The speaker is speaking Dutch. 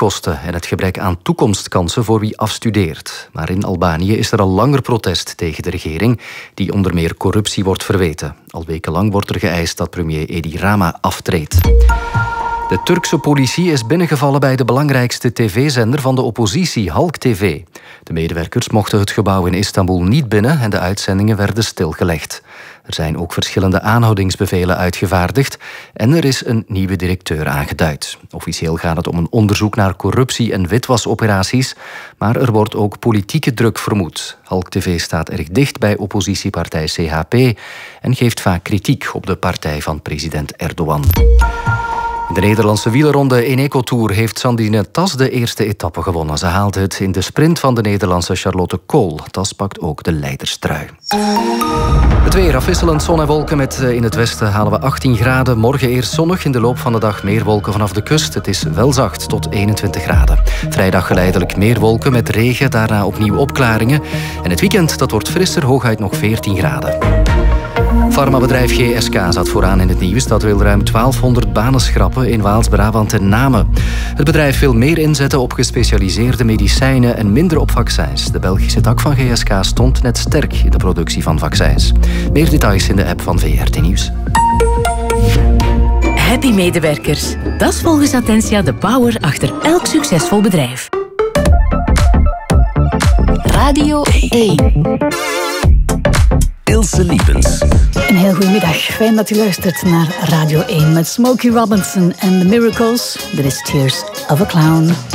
studiekosten en het gebrek aan toekomstkansen voor wie afstudeert. Maar in Albanië is er al langer protest tegen de regering, die onder meer corruptie wordt verweten. Al wekenlang wordt er geëist dat premier Edi Rama aftreedt. De Turkse politie is binnengevallen bij de belangrijkste tv-zender van de oppositie, Halk TV. De medewerkers mochten het gebouw in Istanbul niet binnen en de uitzendingen werden stilgelegd. Er zijn ook verschillende aanhoudingsbevelen uitgevaardigd en er is een nieuwe directeur aangeduid. Officieel gaat het om een onderzoek naar corruptie en witwasoperaties, maar er wordt ook politieke druk vermoed. Halk TV staat erg dicht bij oppositiepartij CHP en geeft vaak kritiek op de partij van president Erdogan. In de Nederlandse wielerronde Eneco Tour heeft Sandrine Tas de eerste etappe gewonnen. Ze haalde het in de sprint van de Nederlandse Charlotte Kool. Tas pakt ook de leiderstrui. Het weer afwisselend zon en wolken met in het westen halen we 18 graden. Morgen eerst zonnig, in de loop van de dag meer wolken vanaf de kust. Het is wel zacht tot 21 graden. Vrijdag geleidelijk meer wolken met regen, daarna opnieuw opklaringen. En het weekend dat wordt frisser, hooguit nog 14 graden. Farmabedrijf GSK zat vooraan in het nieuws. Dat wil ruim 1200 banen schrappen in Waals-Brabant en Namen. Het bedrijf wil meer inzetten op gespecialiseerde medicijnen en minder op vaccins. De Belgische tak van GSK stond net sterk in de productie van vaccins. Meer details in de app van VRT Nieuws. Happy medewerkers. Dat is volgens Attentia de power achter elk succesvol bedrijf. Radio 1. Ilse Liepens. Een heel goede middag. Fijn dat u luistert naar Radio 1 met Smokey Robinson en The Miracles. Dit is Tears of a Clown.